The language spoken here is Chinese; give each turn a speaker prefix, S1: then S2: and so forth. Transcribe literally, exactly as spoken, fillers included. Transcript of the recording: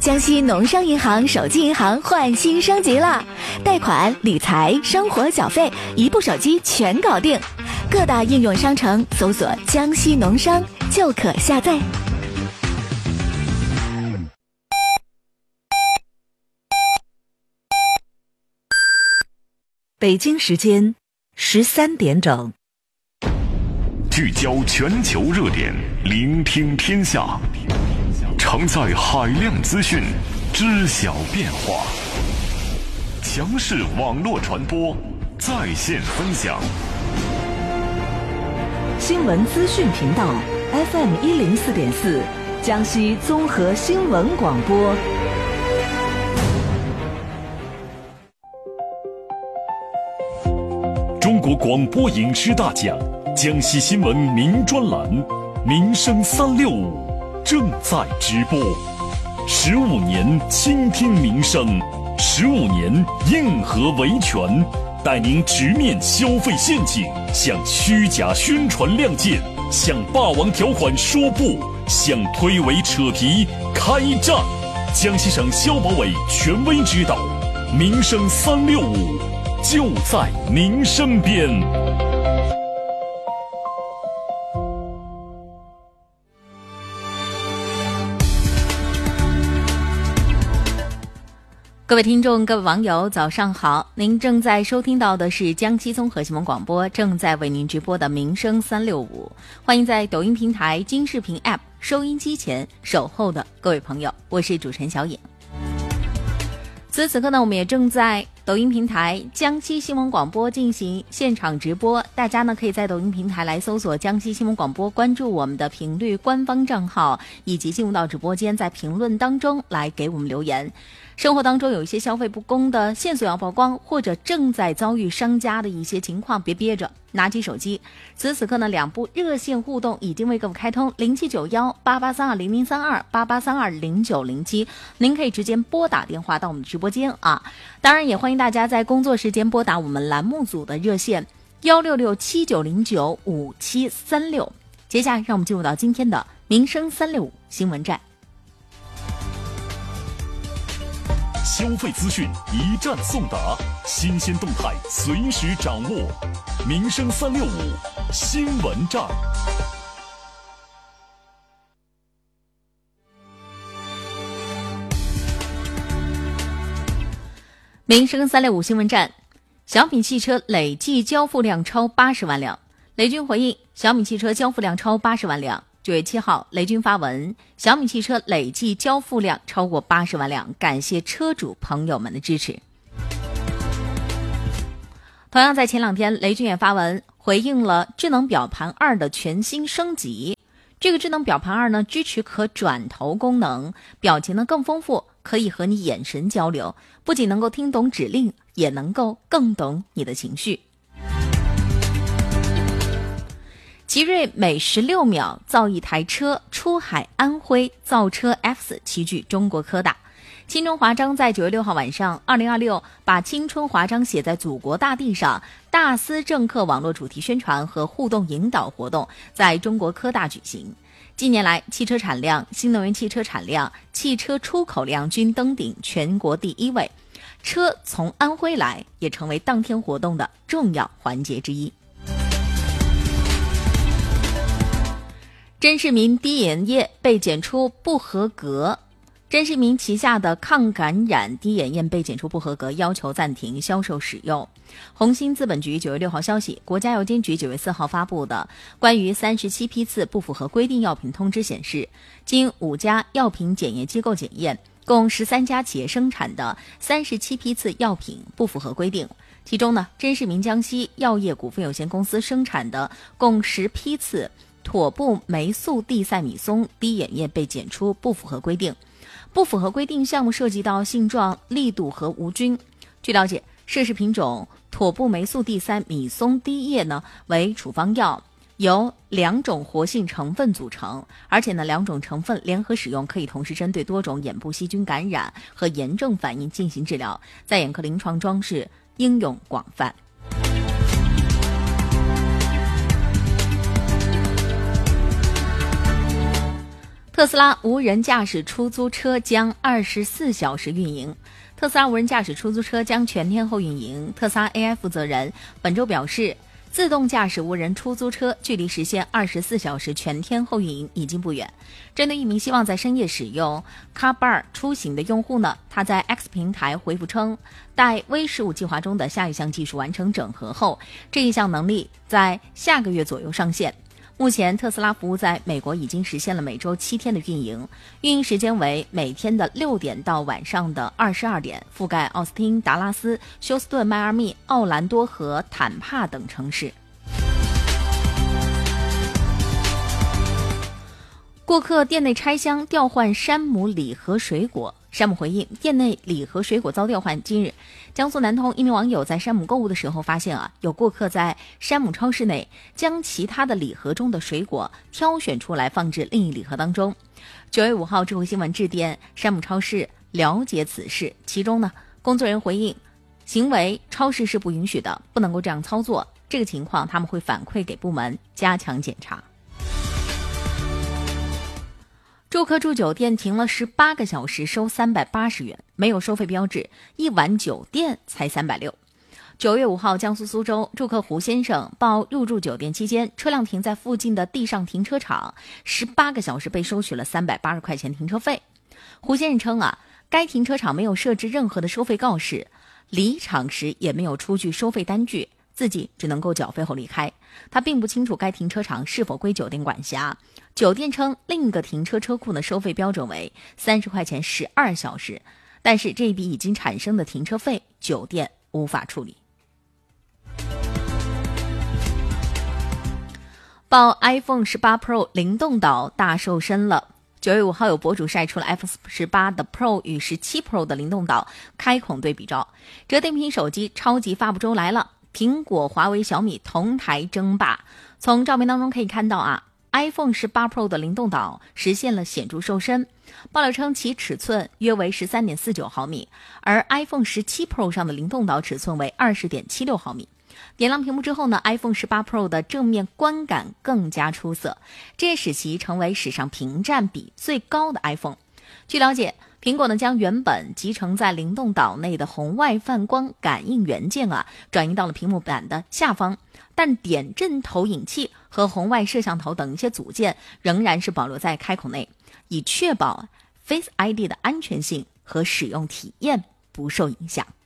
S1: 江西农商银行手机银行换新升级了，贷款、理财、生活缴费，一部手机全搞定。各大应用商城搜索江西农商就可下载。
S2: 北京时间十三点整，
S3: 聚焦全球热点，聆听天下，承载海量资讯，知晓变化。强势网络传播，在线分享。
S2: 新闻资讯频道 F M 一零四点四，江西综合新闻广播。
S3: 中国广播影视大奖江西新闻名专栏民生三六五正在直播。十五年倾听民生，十五年硬核维权，带您直面消费陷阱，向虚假宣传亮剑，向霸王条款说不，向推诿扯皮开战。江西省消保委权威指导，民生三六五就在您身边。
S4: 各位听众，各位网友，早上好！您正在收听到的是江西综合新闻广播正在为您直播的民生三六五，欢迎在抖音平台、金视频 App 收音机前守候的各位朋友，我是主持人小颖。此时此刻呢，我们也正在抖音平台江西新闻广播进行现场直播，大家呢可以在抖音平台来搜索江西新闻广播，关注我们的频率官方账号，以及进入到直播间，在评论当中来给我们留言。生活当中有一些消费不公的线索要曝光，或者正在遭遇商家的一些情况，别憋着，拿起手机。此时此刻呢，两部热线互动已经为各位开通，零七九幺八八三二零零三二八八三二零九零七，您可以直接拨打电话到我们的直播间啊。当然也欢迎大家在工作时间拨打我们栏目组的热线幺六六七九零九五七三六。接下来让我们进入到今天的民生三六五新闻站。
S3: 消费资讯一站送达，新鲜动态随时掌握。民生三六五新闻站。
S4: 民生三六五新闻站，小米汽车累计交付量超八十万辆。雷军回应，小米汽车交付量超八十万辆。九月七号，雷军发文，小米汽车累计交付量超过八十万辆，感谢车主朋友们的支持。同样在前两天，雷军也发文回应了智能表盘二的全新升级。这个智能表盘二呢，支持可转头功能，表情呢更丰富，可以和你眼神交流，不仅能够听懂指令，也能够更懂你的情绪。奇瑞每十六秒造一台车，出海安徽造车 F 四 齐聚中国科大。青春华章在九月六号晚上二零二六把青春华章写在祖国大地上大思政客网络主题宣传和互动引导活动在中国科大举行。近年来，汽车产量、新能源汽车产量、汽车出口量均登顶全国第一位，车从安徽来也成为当天活动的重要环节之一。甄士明滴眼液被检出不合格，甄士明旗下的抗感染滴眼液被检出不合格，要求暂停销售使用。红星资本局九月六号消息，国家药监局九月四号发布的关于三十七批次不符合规定药品通知显示，经五家药品检验机构检验，共十三家企业生产的三十七批次药品不符合规定。其中呢，甄士明江西药业股份有限公司生产的共十批次妥布霉素地塞米松滴眼液被检出不符合规定。不符合规定项目涉及到性状、力度和无菌。据了解，涉事品种妥布霉素地塞米松滴液呢为处方药，由两种活性成分组成，而且呢两种成分联合使用可以同时针对多种眼部细菌感染和炎症反应进行治疗，在眼科临床中是应用广泛。 特斯拉无人驾驶出租车将二十四小时运营。特斯拉无人驾驶出租车将全天候运营。特斯拉 A I 负责人本周表示，自动驾驶无人出租车距离实现二十四小时全天候运营已经不远。针对一名希望在深夜使用 Carbar 出行的用户呢，他在 X 平台回复称，待 V 十五计划中的下一项技术完成整合后，这一项能力在下个月左右上线。目前特斯拉服务在美国已经实现了每周七天的运营，运营时间为每天的六点到晚上的二十二点，覆盖奥斯汀、达拉斯、休斯顿、迈阿密、奥兰多和坦帕等城市。过客店内拆箱调换山姆礼盒水果，山姆回应店内礼盒水果遭调换。今日，江苏南通一名网友在山姆购物的时候发现啊，有过客在山姆超市内将其他的礼盒中的水果挑选出来放置另一礼盒当中。九月五号，智慧新闻致电山姆超市了解此事，其中呢，工作人员回应，行为超市是不允许的，不能够这样操作。这个情况他们会反馈给部门加强检查。住客住酒店停了十八个小时收三百八十元，没有收费标志，一晚酒店才三百六。九月五号，江苏苏州住客胡先生报入住酒店期间，车辆停在附近的地上停车场，十八个小时被收取了三百八十块钱停车费。胡先生称啊，该停车场没有设置任何的收费告示，离场时也没有出具收费单据，自己只能够缴费后离开。他并不清楚该停车场是否归酒店管辖。酒店称另一个停车车库的收费标准为三十块钱十二小时，但是这一笔已经产生的停车费，酒店无法处理。报 iPhone 十八 Pro 灵动岛大瘦身了。九月五号，有博主晒出了 iPhone 十八的 Pro 与十七 Pro 的灵动岛开孔对比照。折叠屏手机超级发布周来了，苹果、华为、小米同台争霸。从照片当中可以看到啊，iPhone 十八 Pro 的灵动岛实现了显著瘦身，爆料称其尺寸约为 十三点四九毫米，而 iPhone 十七 Pro 上的灵动岛尺寸为 二十点七六毫米。点亮屏幕之后呢 ，iPhone 十八 Pro 的正面观感更加出色，这也使其成为史上屏占比最高的 iPhone。据了解，苹果呢将原本集成在灵动岛内的红外泛光感应元件啊，转移到了屏幕板的下方，但点阵投影器和红外摄像头等一些组件仍然是保留在开孔内，以确保 Face I D 的安全性和使用体验不受影响。